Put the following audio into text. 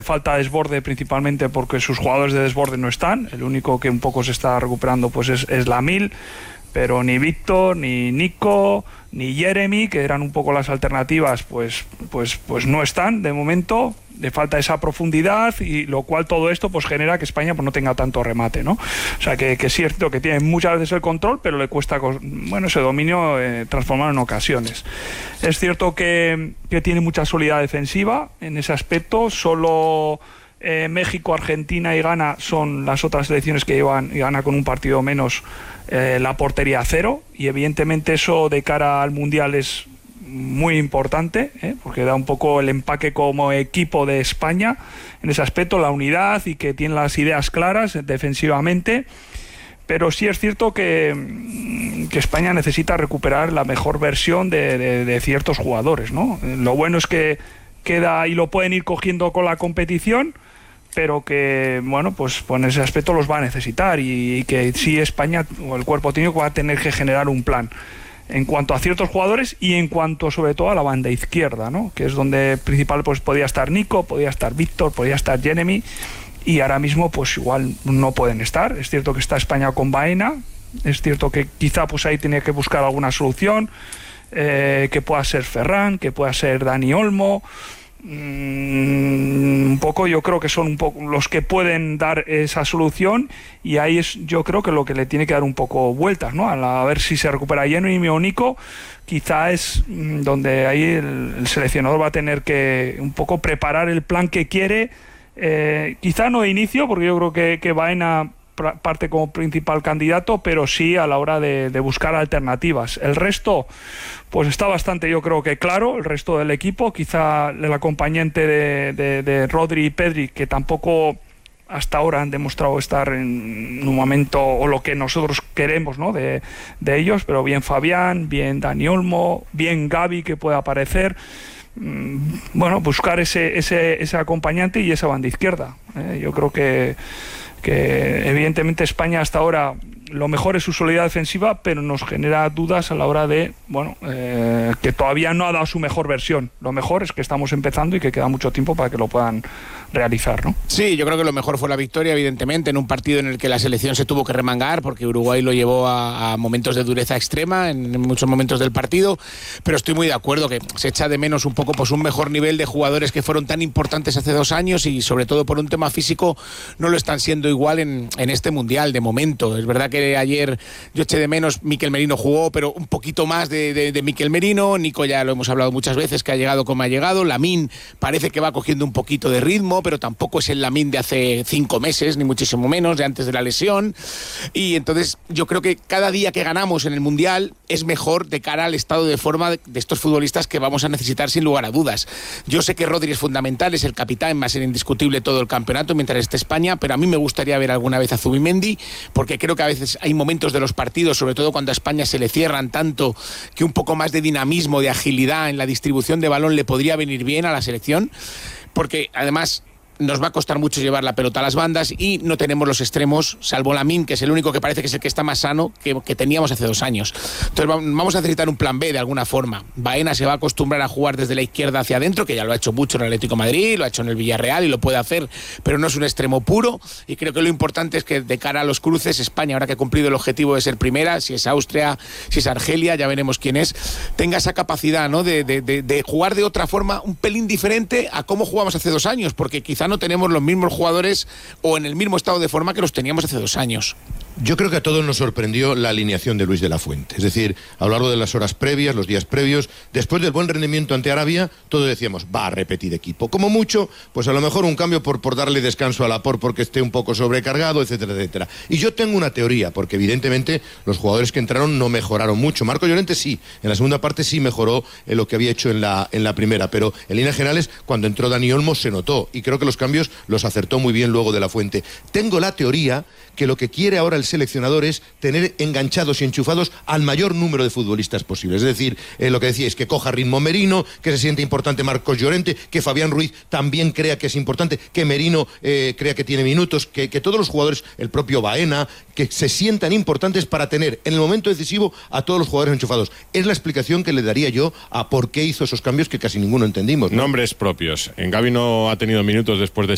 falta desborde principalmente porque sus jugadores de desborde no están. El único que un poco se está recuperando pues es Lamil, pero ni Víctor, ni Nico, ni Jeremy, que eran un poco las alternativas, pues no están de momento. Le falta esa profundidad, y lo cual todo esto pues genera que España pues no tenga tanto remate, ¿no? O sea que es cierto que tiene muchas veces el control, pero le cuesta ese dominio transformarlo en ocasiones. Es cierto que tiene mucha solidez defensiva en ese aspecto. Solo México, Argentina y Ghana son las otras selecciones que llevan, y Ghana con un partido menos, la portería a cero, y evidentemente eso de cara al Mundial es muy importante, porque da un poco el empaque como equipo de España en ese aspecto, la unidad, y que tiene las ideas claras defensivamente. Pero sí es cierto que España necesita recuperar la mejor versión de ciertos jugadores, ¿no? Lo bueno es que queda y lo pueden ir cogiendo con la competición, pero que, bueno, pues en ese aspecto los va a necesitar, y que sí España o el cuerpo técnico va a tener que generar un plan en cuanto a ciertos jugadores y en cuanto sobre todo a la banda izquierda, ¿no? Que es donde principal pues podía estar Nico, podía estar Víctor, podía estar Jeremy, y ahora mismo pues igual no pueden estar. Es cierto que está España con Baena, es cierto que quizá pues ahí tenía que buscar alguna solución, que pueda ser Ferran, que pueda ser Dani Olmo. Un poco yo creo que son un poco los que pueden dar esa solución, y ahí es yo creo que lo que le tiene que dar un poco vueltas, ¿no? A ver si se recupera Jeremy o Nico. Quizá es donde ahí el seleccionador va a tener que un poco preparar el plan que quiere, quizá no de inicio, porque yo creo que Baena parte como principal candidato, pero sí a la hora de buscar alternativas. El resto pues está bastante, yo creo que claro, el resto del equipo. Quizá el acompañante de Rodri y Pedri, que tampoco hasta ahora han demostrado estar en un momento o lo que nosotros queremos, ¿no? de ellos, pero bien Fabián, bien Dani Olmo, bien Gavi, que puede aparecer. Bueno, buscar ese acompañante y esa banda izquierda. Yo creo que evidentemente España hasta ahora lo mejor es su solidez defensiva, pero nos genera dudas a la hora de, que todavía no ha dado su mejor versión. Lo mejor es que estamos empezando y que queda mucho tiempo para que lo puedan realizar, ¿no? Sí, yo creo que lo mejor fue la victoria, evidentemente, en un partido en el que la selección se tuvo que remangar, porque Uruguay lo llevó a momentos de dureza extrema en muchos momentos del partido, pero estoy muy de acuerdo que se echa de menos un poco pues un mejor nivel de jugadores que fueron tan importantes hace 2 años, y sobre todo por un tema físico no lo están siendo igual en este Mundial de momento. Es verdad que ayer yo eché de menos, Mikel Merino jugó, pero un poquito más de Mikel Merino. Nico ya lo hemos hablado muchas veces, que ha llegado como ha llegado. Lamine parece que va cogiendo un poquito de ritmo, pero tampoco es el Lamine de hace 5 meses, ni muchísimo menos, de antes de la lesión. Y entonces yo creo que cada día que ganamos en el Mundial es mejor de cara al estado de forma de estos futbolistas que vamos a necesitar sin lugar a dudas. Yo sé que Rodri es fundamental, es el capitán, va a ser indiscutible todo el campeonato mientras esté España, pero a mí me gustaría ver alguna vez a Zubimendi, porque creo que a veces hay momentos de los partidos, sobre todo cuando a España se le cierran tanto, que un poco más de dinamismo, de agilidad en la distribución de balón le podría venir bien a la selección, porque además nos va a costar mucho llevar la pelota a las bandas y no tenemos los extremos, salvo Lamine, que es el único que parece que es el que está más sano que teníamos hace 2 años. Entonces vamos a necesitar un plan B de alguna forma. Baena se va a acostumbrar a jugar desde la izquierda hacia adentro, que ya lo ha hecho mucho en el Atlético de Madrid, lo ha hecho en el Villarreal y lo puede hacer, pero no es un extremo puro, y creo que lo importante es que de cara a los cruces, España, ahora que ha cumplido el objetivo de ser primera, si es Austria, si es Argelia, ya veremos quién es, tenga esa capacidad, ¿no? de jugar de otra forma, un pelín diferente a cómo jugamos hace 2 años, porque quizá no tenemos los mismos jugadores o en el mismo estado de forma que los teníamos hace 2 años. Yo creo que a todos nos sorprendió la alineación de Luis de la Fuente. Es decir, a lo largo de las horas previas, los días previos, después del buen rendimiento ante Arabia, todos decíamos, va a repetir equipo. Como mucho, pues a lo mejor un cambio por darle descanso a Laporte porque esté un poco sobrecargado, etcétera, etcétera. Y yo tengo una teoría, porque evidentemente los jugadores que entraron no mejoraron mucho. Marco Llorente sí, en la segunda parte sí mejoró lo que había hecho en la primera, pero en líneas generales, cuando entró Dani Olmo se notó, y creo que los cambios los acertó muy bien luego de la Fuente. Tengo la teoría que lo que quiere ahora el seleccionador es tener enganchados y enchufados al mayor número de futbolistas posibles. Es decir, lo que decíais, que coja ritmo Merino, que se siente importante Marcos Llorente, que Fabián Ruiz también crea que es importante, que Merino crea que tiene minutos, que todos los jugadores, el propio Baena, que se sientan importantes para tener en el momento decisivo a todos los jugadores enchufados. Es la explicación que le daría yo a por qué hizo esos cambios que casi ninguno entendimos, ¿no? Nombres propios. En Gavi no ha tenido minutos después de